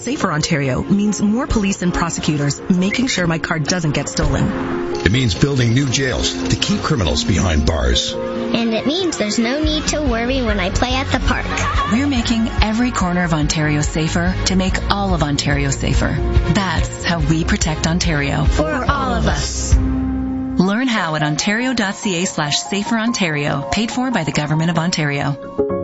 Safer Ontario means more police and prosecutors making sure my car doesn't get stolen. It means building new jails to keep criminals behind bars. And it means there's no need to worry when I play at the park. We're making every corner of Ontario safer to make all of Ontario safer. That's how we protect Ontario. For all of us. Learn how at ontario.ca/saferontario, paid for by the Government of Ontario.